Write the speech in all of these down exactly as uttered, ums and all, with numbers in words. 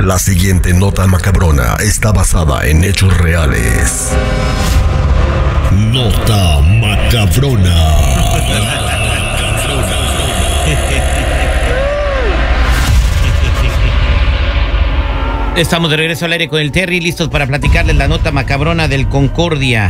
La siguiente nota macabrona está basada en hechos reales. Nota macabrona. Estamos de regreso al aire con el Terry, listos para platicarles la nota macabrona del Concordia.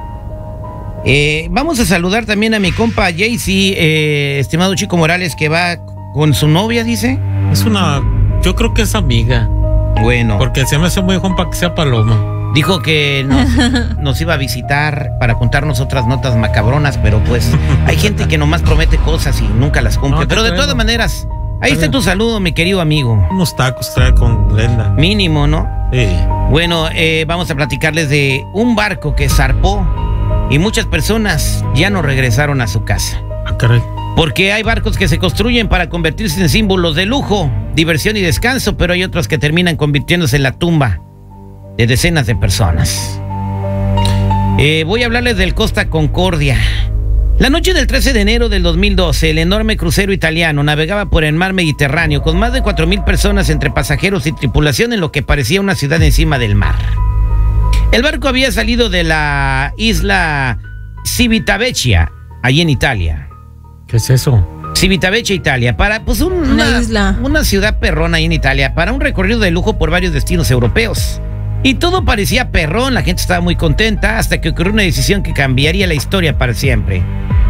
Eh, vamos a saludar también a mi compa Jaycee, eh, estimado Chico Morales, que va con su novia, dice. Es una... yo creo que es amiga. Bueno. Porque se me hace muy joven para que sea paloma. Dijo que nos, nos iba a visitar para contarnos otras notas macabronas, pero pues hay gente que nomás promete cosas y nunca las cumple. No, pero de todas maneras, ahí está tu saludo, mi querido amigo. Unos tacos trae con Glenda. Mínimo, ¿no? Sí. Bueno, eh, vamos a platicarles de un barco que zarpó y muchas personas ya no regresaron a su casa. Ah, caray. Porque hay barcos que se construyen para convertirse en símbolos de lujo, diversión y descanso, pero hay otros que terminan convirtiéndose en la tumba de decenas de personas. Eh, voy a hablarles del Costa Concordia. La noche del trece de enero del dos mil doce, el enorme crucero italiano navegaba por el mar Mediterráneo con más de cuatro mil personas entre pasajeros y tripulación en lo que parecía una ciudad encima del mar. El barco había salido de la isla Civitavecchia, allí en Italia. ¿Qué es eso? Civitavecchia, Italia, para pues un, una, una isla. Una ciudad perrona ahí en Italia, para un recorrido de lujo por varios destinos europeos. Y todo parecía perrón, la gente estaba muy contenta, hasta que ocurrió una decisión que cambiaría la historia para siempre.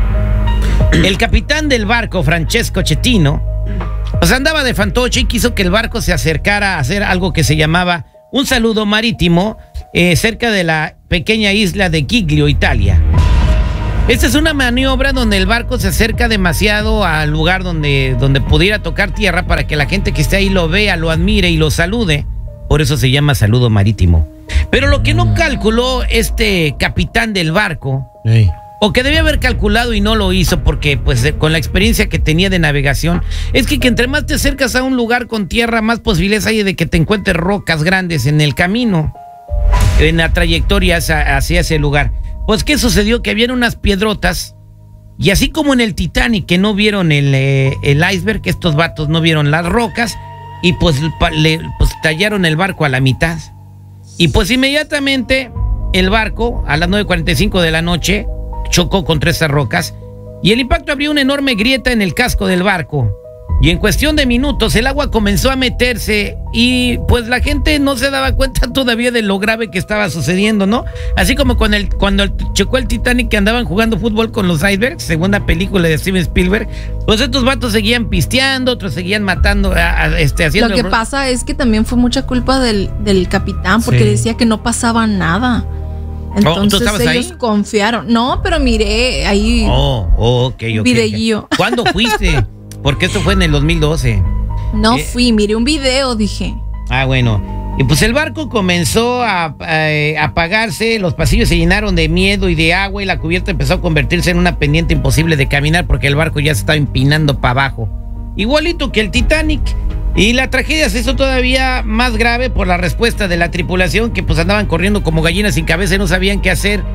El capitán del barco, Francesco Cettino, pues andaba de fantoche y quiso que el barco se acercara a hacer algo que se llamaba un saludo marítimo eh, cerca de la pequeña isla de Giglio, Italia. Esta es una maniobra donde el barco se acerca demasiado al lugar donde, donde pudiera tocar tierra para que la gente que esté ahí lo vea, lo admire y lo salude. Por eso se llama saludo marítimo. Pero lo que no calculó este capitán del barco, hey. o que debía haber calculado y no lo hizo porque pues con la experiencia que tenía de navegación, es que, que entre más te acercas a un lugar con tierra, más posibilidades hay de que te encuentres rocas grandes en el camino, en la trayectoria hacia, hacia ese lugar. Pues, ¿qué sucedió? Que habían unas piedrotas, y así como en el Titanic, que no vieron el, eh, el iceberg, que estos vatos no vieron las rocas, y pues, le, pues tallaron el barco a la mitad. Y pues inmediatamente el barco, a las nueve cuarenta y cinco de la noche, chocó contra esas rocas, y el impacto abrió una enorme grieta en el casco del barco. Y en cuestión de minutos el agua comenzó a meterse y pues la gente no se daba cuenta todavía de lo grave que estaba sucediendo, ¿no? Así como cuando, el, cuando chocó el Titanic, que andaban jugando fútbol con los icebergs, segunda película de Steven Spielberg, pues estos vatos seguían pisteando, otros seguían matando, a, a, este, haciendo... Lo que pasa es que también fue mucha culpa del, del capitán, porque sí. decía que no pasaba nada. Entonces oh, ¿tú ellos ahí? confiaron. No, pero miré ahí oh, oh, okay, okay, videillo. Okay. ¿Cuándo fuiste? Porque esto fue en el dos mil doce. No eh, fui, miré un video, dije. Ah, bueno. Y pues el barco comenzó a, a, a apagarse, los pasillos se llenaron de miedo y de agua y la cubierta empezó a convertirse en una pendiente imposible de caminar porque el barco ya se estaba empinando para abajo. Igualito que el Titanic. Y la tragedia se hizo todavía más grave por la respuesta de la tripulación, que pues andaban corriendo como gallinas sin cabeza y no sabían qué hacer.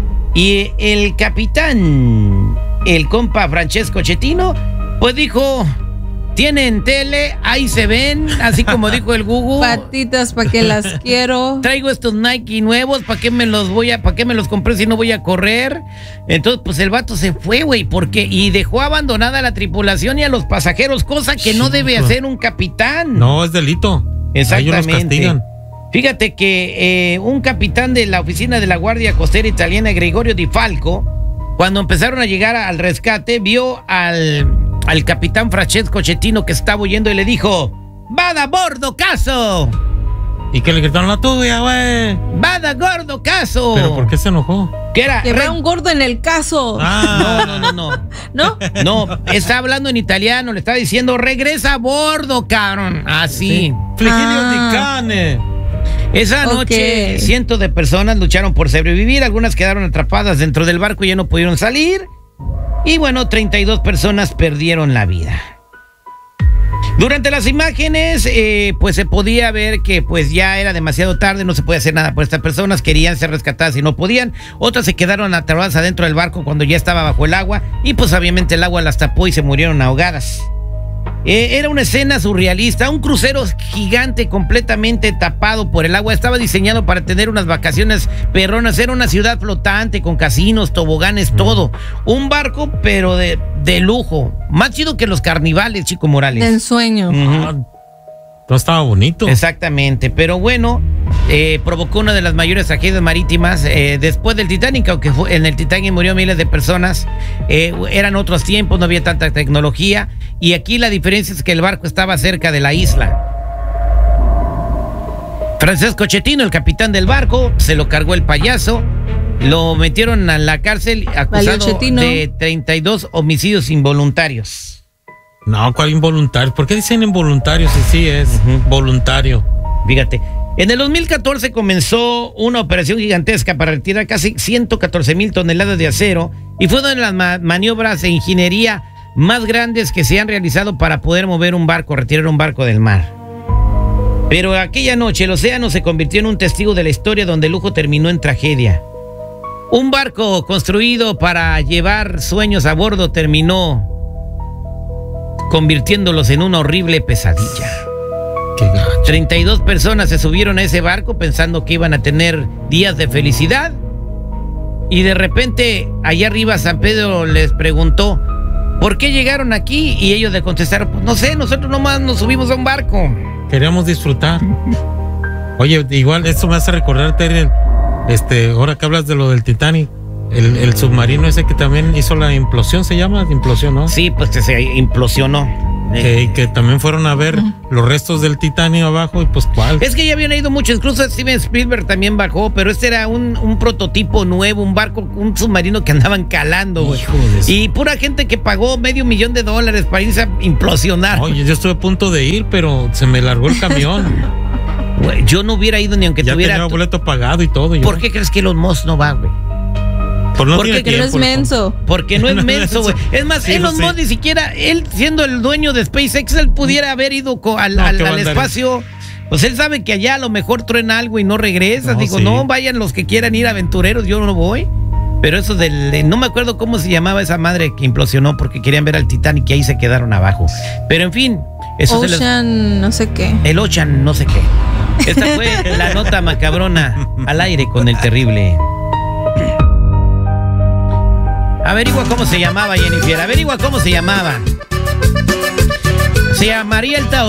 Y el capitán, el compa Francesco Cettino, pues dijo, tienen tele, ahí se ven, así como dijo el Gugu. Patitas, ¿para qué las quiero? Traigo estos Nike nuevos, ¿para qué me los voy a, para qué me los compré si no voy a correr? Entonces, pues el vato se fue, güey, porque y dejó abandonada a la tripulación y a los pasajeros, cosa que no debe hacer un capitán. No, es delito. Exactamente. Ellos los castigan. Fíjate que eh, un capitán de la oficina de la Guardia Costera Italiana, Gregorio Di Falco, cuando empezaron a llegar al rescate, vio al, al capitán Francesco Cettino que estaba huyendo y le dijo, ¡Vada bordo caso! ¿Y qué le gritaron la tuya, güey? ¡Vada gordo caso! ¿Pero por qué se enojó? ¿Qué era? Que va un gordo en el caso. Ah, no, no, no, no. ¿No? No, está hablando en italiano, le está diciendo, regresa a bordo, cabrón. Así. Sí. Fligilio Ah. di cane. Esa noche, Ok. cientos de personas lucharon por sobrevivir, algunas quedaron atrapadas dentro del barco y ya no pudieron salir. Y bueno, treinta y dos personas perdieron la vida. Durante las imágenes, eh, pues se podía ver que pues ya era demasiado tarde, no se podía hacer nada por estas personas, querían ser rescatadas y no podían. Otras se quedaron atrapadas adentro del barco cuando ya estaba bajo el agua y pues obviamente el agua las tapó y se murieron ahogadas. Eh, era una escena surrealista, un crucero gigante completamente tapado por el agua. Estaba diseñado para tener unas vacaciones perronas. Era una ciudad flotante con casinos, toboganes, mm. todo. Un barco, pero de, de lujo. Más chido que los carnavales, Chico Morales. De ensueño. Uh-huh. No estaba bonito. Exactamente, pero bueno, eh, provocó una de las mayores tragedias marítimas eh, después del Titanic, aunque fue, en el Titanic murió miles de personas. Eh, eran otros tiempos, no había tanta tecnología, y aquí la diferencia es que el barco estaba cerca de la isla. Francesco Chetino, el capitán del barco, se lo cargó el payaso, lo metieron a la cárcel acusado de treinta y dos homicidios involuntarios. No, ¿cuál involuntario? ¿Por qué dicen involuntario si sí es uh-huh. voluntario? Fíjate, en el dos mil catorce comenzó una operación gigantesca para retirar casi ciento catorce mil toneladas de acero y fue una de las ma- maniobras de ingeniería más grandes que se han realizado para poder mover un barco, retirar un barco del mar. Pero aquella noche el océano se convirtió en un testigo de la historia donde el lujo terminó en tragedia. Un barco construido para llevar sueños a bordo terminó convirtiéndolos en una horrible pesadilla. Qué gacho. treinta y dos personas se subieron a ese barco pensando que iban a tener días de felicidad, y de repente allá arriba San Pedro les preguntó ¿por qué llegaron aquí? Y ellos le contestaron, pues no sé, nosotros nomás nos subimos a un barco. Queríamos disfrutar. Oye, igual esto me hace recordar, Terry, este, ahora que hablas de lo del Titanic, El, el submarino ese que también hizo la implosión, se llama implosión, ¿no? Sí, pues que se implosionó. Que, que también fueron a ver uh-huh. los restos del Titanic abajo y pues cuál. Es que ya habían ido mucho, incluso Steven Spielberg también bajó, pero este era un, un prototipo nuevo, un barco, un submarino que andaban calando, güey. Y pura gente que pagó medio millón de dólares para irse a implosionar. Oye, yo estuve a punto de ir, pero se me largó el camión. Güey, yo no hubiera ido ni aunque ya tuviera. Ya tenía boleto pagado y todo. ¿Por yo. qué crees que Elon Musk no va, güey? Por no porque tiempo, no es menso. Porque no es menso, güey. Es más, sí, Elon sí. Musk ni siquiera, él siendo el dueño de SpaceX, él pudiera haber ido co- al, no, al, al espacio. Pues él sabe que allá a lo mejor truena algo y no regresa. No, Digo, sí. no, vayan los que quieran ir aventureros, yo no voy. Pero eso del, de, no me acuerdo cómo se llamaba esa madre que implosionó porque querían ver al Titanic y ahí se quedaron abajo. Pero en fin, eso Ocean, se les... no sé qué. El Ocean, no sé qué. Esta fue la nota macabrona al aire con el terrible. Averigua cómo se llamaba, Jennifer. Averigua cómo se llamaba. Se llamaría el Tao.